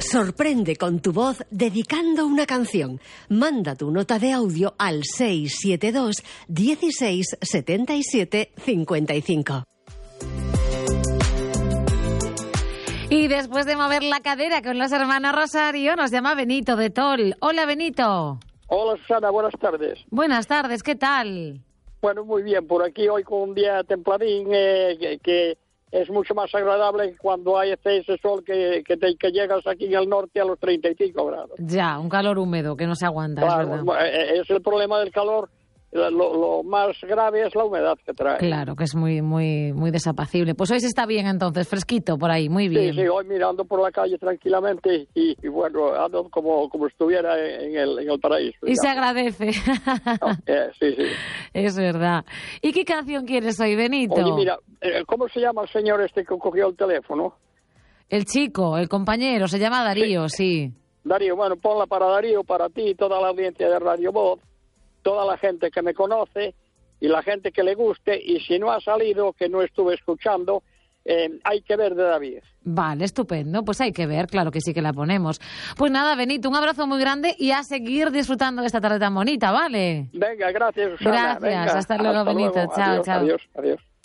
Sorprende con tu voz dedicando una canción. Manda tu nota de audio al 672 16 77 55. Y después de mover la cadera con los hermanos Rosario, nos llama Benito de Tol. Hola, Benito. Hola, Susana, buenas tardes. Buenas tardes, ¿qué tal? Bueno, muy bien, por aquí hoy con un día templadín, que es mucho más agradable cuando hay ese sol que llegas aquí en el norte a los 35 grados. Ya, un calor húmedo que no se aguanta, claro, es verdad. Es el problema del calor. Lo más grave es la humedad que trae. Claro, que es muy muy muy desapacible. Pues hoy se está bien entonces, fresquito por ahí, muy bien. Sí, hoy mirando por la calle tranquilamente y bueno, ando como estuviera en el paraíso. Y se agradece. Sí. Es verdad. ¿Y qué canción quieres hoy, Benito? Oye, mira, ¿cómo se llama el señor este que cogió el teléfono? El chico, el compañero, se llama Darío, sí. Darío, bueno, ponla para Darío, para ti, toda la audiencia de Radio Voz, toda la gente que me conoce y la gente que le guste, y si no ha salido, que no estuve escuchando, hay que ver de David. Vale, estupendo, pues hay que ver, claro que sí que la ponemos. Pues nada, Benito, un abrazo muy grande y a seguir disfrutando de esta tarde tan bonita, ¿vale? Venga, gracias, Susana. Gracias, hasta luego, Benito. Luego. Chao, Adiós, chao. Adiós.